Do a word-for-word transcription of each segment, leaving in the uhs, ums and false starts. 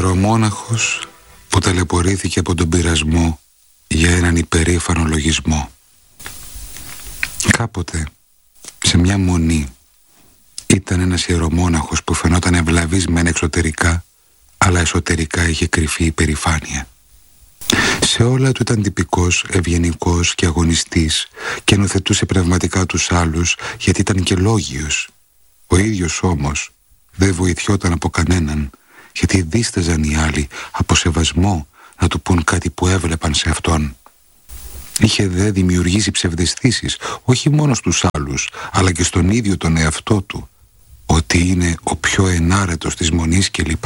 ιερομόναχος που ταλαιπωρήθηκε από τον πειρασμό για έναν υπερήφανο λογισμό. Κάποτε, σε μια μονή, ήταν ένας ιερομόναχος που φαινόταν ευλαβής μεν εξωτερικά, αλλά εσωτερικά είχε κρυφή υπερηφάνεια. Σε όλα του ήταν τυπικός, ευγενικός και αγωνιστής και νοθετούσε πνευματικά τους άλλους γιατί ήταν και λόγιος. Ο ίδιος όμως δεν βοηθιόταν από κανέναν, γιατί δίσταζαν οι άλλοι από σεβασμό να του πούν κάτι που έβλεπαν σε αυτόν. Είχε δε δημιουργήσει ψευδαισθήσεις όχι μόνο στους άλλους, αλλά και στον ίδιο τον εαυτό του, ότι είναι ο πιο ενάρετος της μονής κλπ.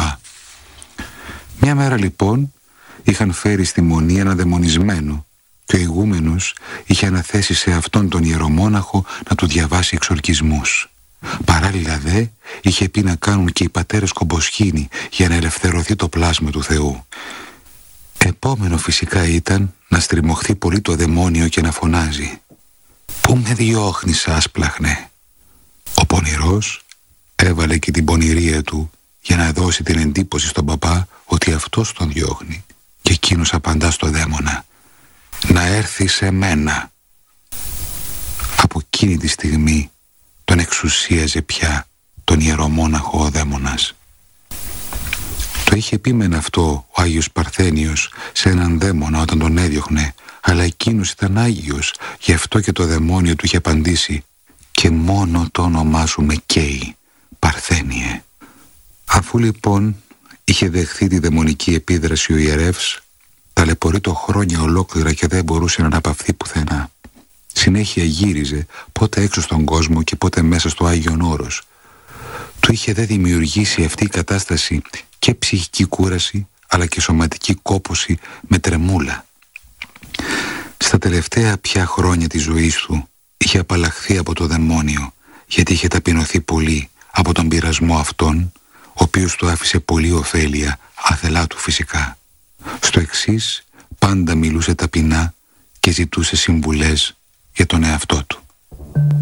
Μια μέρα λοιπόν είχαν φέρει στη μονή ένα δαιμονισμένο και ο ηγούμενος είχε αναθέσει σε αυτόν τον ιερομόναχο να του διαβάσει εξορκισμούς. Παράλληλα δε είχε πει να κάνουν και οι πατέρες κομποσχήνη για να ελευθερωθεί το πλάσμα του Θεού. Επόμενο φυσικά ήταν να στριμωχθεί πολύ το δαιμόνιο και να φωνάζει: «Πού με διώχνεις, άσπλαχνε?» Ο πονηρός έβαλε και την πονηρία του για να δώσει την εντύπωση στον παπά ότι αυτός τον διώχνει, και εκείνος απαντά στο δαίμονα: «Να έρθει σε μένα». Από εκείνη τη στιγμή τον εξουσίαζε πια τον ιερομόναχο ο δαίμονας. Το είχε πει μεν αυτό ο Άγιος Παρθένιος σε έναν δαίμονα όταν τον έδιωχνε, αλλά εκείνος ήταν Άγιος, γι' αυτό και το δαιμόνιο του είχε απαντήσει: «Και μόνο το όνομά σου με καίει, Παρθένιε». Αφού λοιπόν είχε δεχθεί τη δαιμονική επίδραση ο ιερεύς, ταλαιπωρείτο χρόνια ολόκληρα και δεν μπορούσε να αναπαυθεί πουθενά. Συνέχεια γύριζε πότε έξω στον κόσμο και πότε μέσα στο Άγιον Όρος. Του είχε δε δημιουργήσει αυτή η κατάσταση και ψυχική κούραση αλλά και σωματική κόπωση με τρεμούλα. Στα τελευταία πια χρόνια της ζωής του είχε απαλλαχθεί από το δαιμόνιο, γιατί είχε ταπεινωθεί πολύ από τον πειρασμό αυτόν, ο οποίος του άφησε πολύ ωφέλεια, αθελά του φυσικά. Στο εξής πάντα μιλούσε ταπεινά και ζητούσε συμβουλές για τον εαυτό του.